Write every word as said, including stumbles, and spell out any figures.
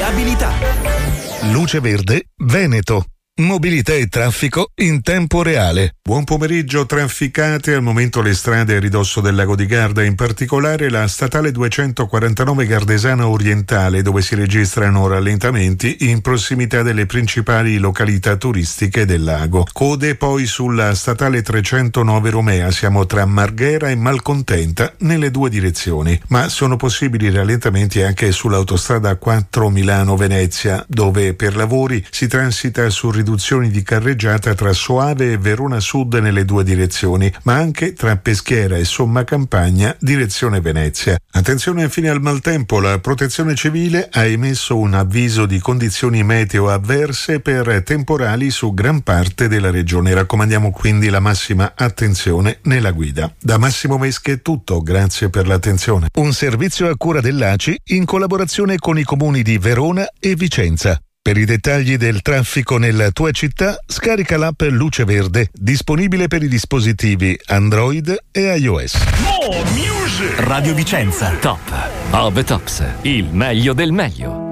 viabilità. Luce Verde Veneto. Mobilità e traffico in tempo reale. Buon pomeriggio. Trafficate al momento le strade a ridosso del lago di Garda, in particolare la statale duecentoquarantanove Gardesana Orientale, dove si registrano rallentamenti in prossimità delle principali località turistiche del lago. Code poi sulla statale trecentonove Romea, siamo tra Marghera e Malcontenta nelle due direzioni, ma sono possibili rallentamenti anche sull'autostrada quattro Milano-Venezia, dove per lavori si transita su riduzioni di carreggiata tra Soave e Verona Sud nelle due direzioni, ma anche tra Peschiera e Somma Campagna direzione Venezia. Attenzione infine al maltempo. La Protezione Civile ha emesso un avviso di condizioni meteo avverse per temporali su gran parte della regione. Raccomandiamo quindi la massima attenzione nella guida. Da Massimo Mesche è tutto, grazie per l'attenzione. Un servizio a cura dell'A C I in collaborazione con i comuni di Verona e Vicenza. Per i dettagli del traffico nella tua città, scarica l'app Luce Verde, disponibile per i dispositivi Android e iOS. Radio Vicenza, top of the tops, il meglio del meglio.